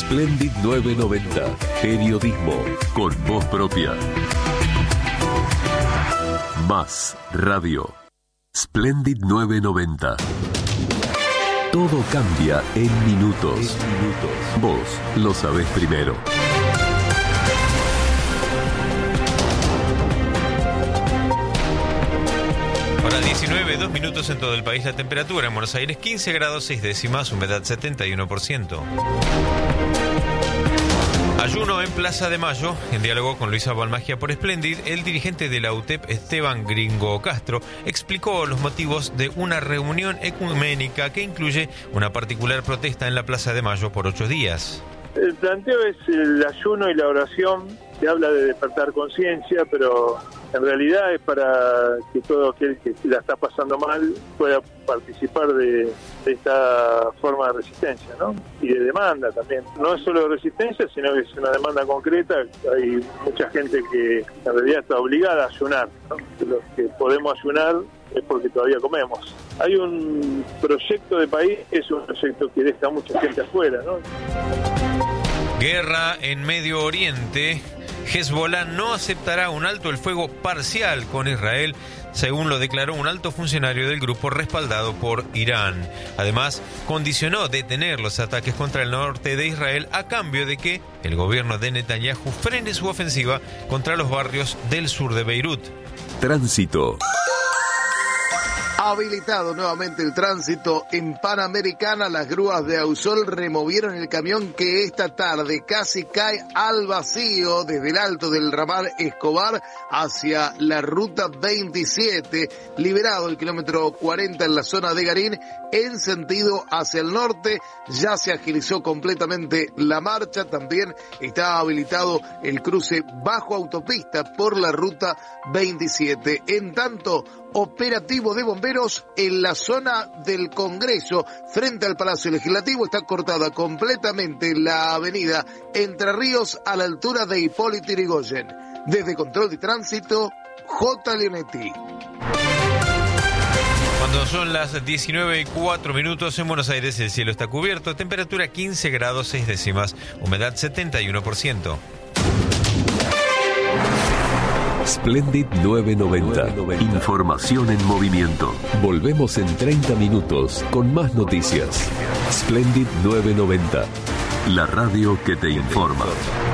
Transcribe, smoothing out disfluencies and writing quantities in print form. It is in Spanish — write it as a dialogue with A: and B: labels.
A: Splendid 990. Periodismo con voz propia. Más radio. Splendid 990. Todo cambia en minutos. Vos lo sabés primero.
B: Hora 19, 2 minutos en todo el país. La temperatura en Buenos Aires 15 grados 6 décimas, humedad 71%. Ayuno en Plaza de Mayo. En diálogo con Luisa Balmagia por Splendid, el dirigente de la UTEP, Esteban Gringo Castro, explicó los motivos de una reunión ecuménica que incluye una particular protesta en la Plaza de Mayo por 8 días.
C: El planteo es el ayuno y la oración. Se habla de despertar conciencia, pero en realidad es para que todo aquel que la está pasando mal pueda participar de esta forma de resistencia, ¿no? Y de demanda también. No es solo de resistencia, sino que es una demanda concreta. Hay mucha gente que en realidad está obligada a ayunar, ¿no? Los que podemos ayunar es porque todavía comemos. Hay un proyecto de país, es un proyecto que deja a mucha gente afuera, ¿no?
B: Guerra en Medio Oriente. Hezbollah no aceptará un alto el fuego parcial con Israel, según lo declaró un alto funcionario del grupo respaldado por Irán. Además, condicionó detener los ataques contra el norte de Israel a cambio de que el gobierno de Netanyahu frene su ofensiva contra los barrios del sur de Beirut.
A: Tránsito.
D: Habilitado nuevamente el tránsito en Panamericana. Las grúas de Ausol removieron el camión que esta tarde casi cae al vacío desde el alto del ramal Escobar hacia la ruta 27. Liberado el kilómetro 40 en la zona de Garín en sentido hacia el norte. Ya se agilizó completamente la marcha. También está habilitado el cruce bajo autopista por la ruta 27. En tanto, operativo de bomberos en la zona del Congreso, frente al Palacio Legislativo. Está cortada completamente la avenida Entre Ríos a la altura de Hipólito Yrigoyen. Desde Control de Tránsito, J. Leonetti.
B: Cuando son las 19:04 en Buenos Aires, el cielo está cubierto, temperatura 15 grados 6 décimas, humedad 71%.
A: Splendid 990. Información en movimiento. Volvemos en 30 minutos con más noticias. Splendid 990. La radio que te informa.